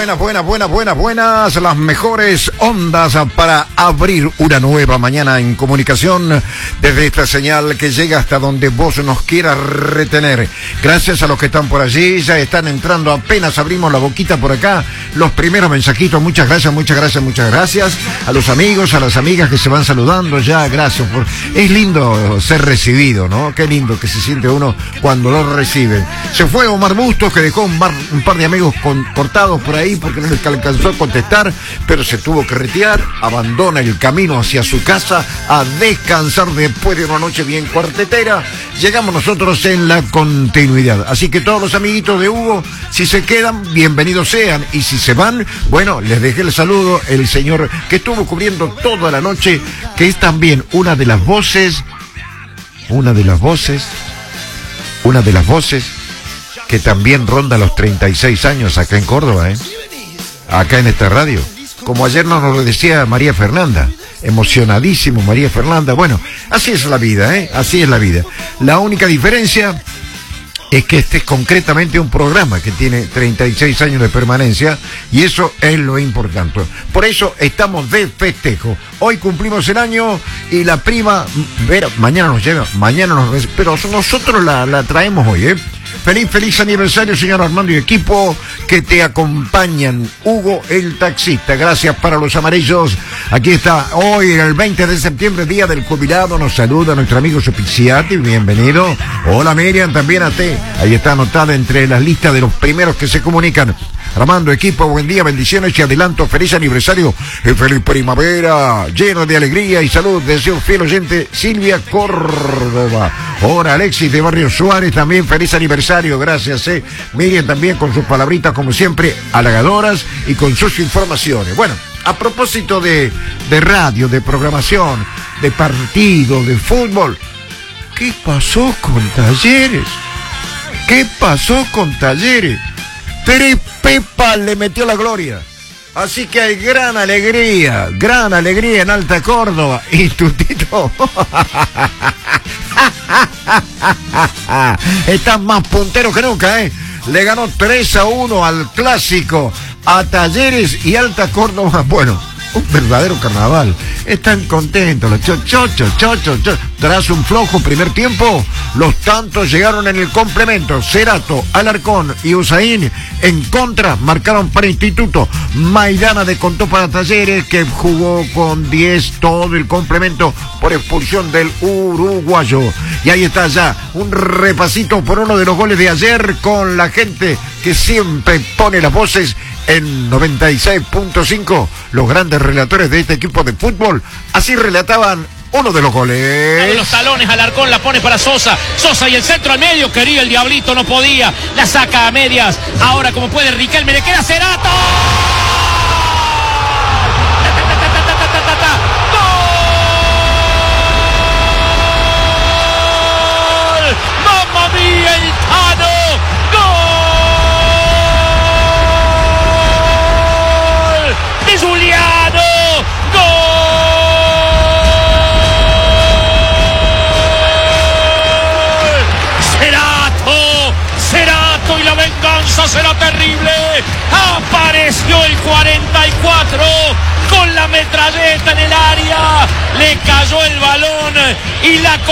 buenas, las mejores ondas para abrir una nueva mañana en comunicación desde esta señal que llega hasta donde vos nos quieras retener. Gracias a los que están por allí, ya están entrando, apenas abrimos la boquita por acá, los primeros mensajitos, muchas gracias, a los amigos, a las amigas que se van saludando ya, gracias por... Es lindo ser recibido, ¿no? Qué lindo que se siente uno cuando lo reciben. Se fue Omar Bustos, que dejó un par de amigos cortados por ahí porque no les alcanzó a contestar, pero se tuvo que retirar, abandona el camino hacia su casa a descansar después de una noche bien cuartetera. Llegamos nosotros en la continuidad, así que todos los amiguitos de Hugo, si se quedan, bienvenidos sean, y si se van, bueno, les dejé el saludo, el señor que estuvo cubriendo toda la noche, que es también una de las voces que también ronda los 36 años acá en Córdoba, acá en esta radio. Como ayer nos lo decía María Fernanda, emocionadísimo María Fernanda. Bueno, así es la vida, así es la vida. La única diferencia es que este es concretamente un programa que tiene 36 años de permanencia, y eso es lo importante. Por eso estamos de festejo. Hoy cumplimos el año y la prima Vera, mañana nos lleva, pero nosotros la traemos hoy, Feliz aniversario, señor Armando y equipo que te acompañan. Hugo el taxista, gracias para los amarillos. Aquí está, hoy el 20 de septiembre, día del jubilado. Nos saluda nuestro amigo Sopiciati, bienvenido. Hola Miriam, también a ti. Ahí está anotada entre las listas de los primeros que se comunican. Armando, equipo, buen día, bendiciones y adelanto, feliz aniversario y feliz primavera, lleno de alegría y salud. Deseo fiel oyente Silvia Córdoba. Hola Alexis de Barrio Suárez, también feliz aniversario, gracias. Miriam también con sus palabritas como siempre halagadoras y con sus informaciones. Bueno, a propósito de radio, de programación, de partido, de fútbol, ¿qué pasó con Talleres? Pérez Pepa le metió la gloria. Así que hay gran alegría en Alta Córdoba. Y Tutito están más punteros que nunca, Le ganó 3-1 al clásico a Talleres y Alta Córdoba. Bueno, un verdadero carnaval. Están contentos los chochos. Tras un flojo primer tiempo, los tantos llegaron en el complemento. Cerato, Alarcón y Usain en contra marcaron para Instituto. Maidana descontó para Talleres, que jugó con 10 todo el complemento por expulsión del uruguayo. Y ahí está ya un repasito por uno de los goles de ayer con la gente que siempre pone las voces en 96.5. Los grandes relatores de este equipo de fútbol así relataban uno de los goles. De los talones, Alarcón la pone para Sosa y el centro al medio, quería el Diablito, no podía, la saca a medias. Ahora como puede Riquelme, le queda Cerato. ¡Gol! ¡Mamma mía, el Tano! ¡Gol! ¡De Juliano! ¡Gol! Cerato y la venganza será terrible. Apareció el 44 con la metralleta en el área, le cayó el balón y la